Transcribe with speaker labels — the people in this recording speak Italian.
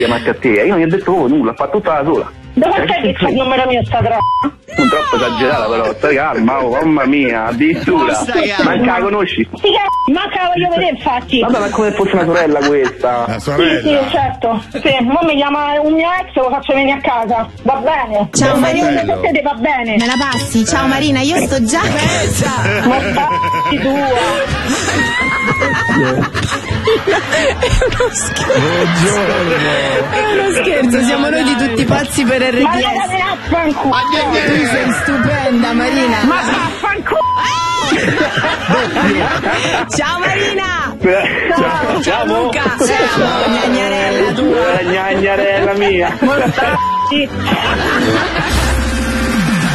Speaker 1: chiamarti a te, io non gli ho detto nulla, ha fatto tutta da sola.
Speaker 2: Dove stai che c'è il numero mio sta troppa?
Speaker 1: Non troppo esagerata però, stai calma, oh, mamma mia, addirittura. Manca la conosci?
Speaker 2: Sì, manca la voglio vedere infatti.
Speaker 1: Vabbè, ma come se fosse una sorella questa.
Speaker 3: La sorella?
Speaker 2: Sì, certo. Sì, mo mi chiama un mio ex, lo faccio venire a casa. Va bene.
Speaker 4: Ciao, Marina.
Speaker 2: Te va bene.
Speaker 4: Me la passi? Ciao Marina, io sto già.
Speaker 2: Ma fatti tua.
Speaker 4: È uno scherzo, siamo noi di tutti pazzi per RDS.
Speaker 2: Ma vaffanculo.
Speaker 4: Tu sei stupenda, Marina.
Speaker 2: Ma vaffanculo.
Speaker 4: Ciao Marina.
Speaker 1: Ciao
Speaker 4: Luca. Ciao gnagnerella tua.
Speaker 1: Gnagnerella mia.
Speaker 2: Mortacci.